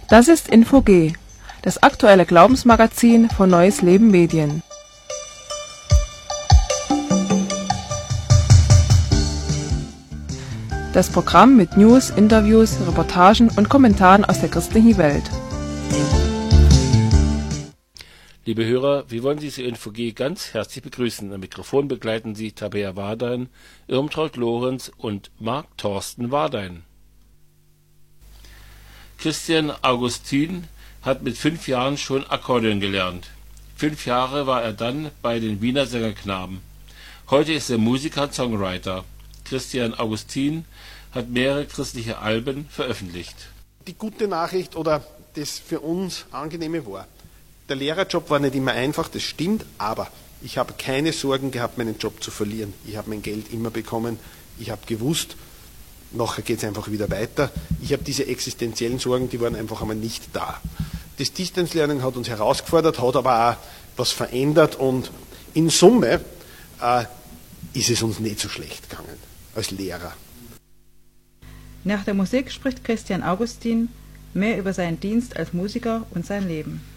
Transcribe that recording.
Das ist Info-G, das aktuelle Glaubensmagazin von Neues Leben Medien. Das Programm mit News, Interviews, Reportagen und Kommentaren aus der christlichen Welt. Liebe Hörer, wir wollen Sie zur Info-G ganz herzlich begrüßen. Am Mikrofon begleiten Sie Tabea Wardein, Irmtraut Lorenz und Marc Thorsten Wardein. Christian Augustin hat mit 5 Jahren schon Akkordeon gelernt. 5 Jahre war er dann bei den Wiener Sängerknaben. Heute ist er Musiker und Songwriter. Christian Augustin hat mehrere christliche Alben veröffentlicht. Die gute Nachricht oder das für uns Angenehme war, der Lehrerjob war nicht immer einfach, das stimmt, aber ich habe keine Sorgen gehabt, meinen Job zu verlieren. Ich habe mein Geld immer bekommen, ich habe gewusst, nachher geht es einfach wieder weiter. Ich habe diese existenziellen Sorgen, die waren einfach einmal nicht da. Das Distance Learning hat uns herausgefordert, hat aber auch was verändert und in Summe ist es uns nicht so schlecht gegangen als Lehrer. Nach der Musik spricht Christian Augustin mehr über seinen Dienst als Musiker und sein Leben.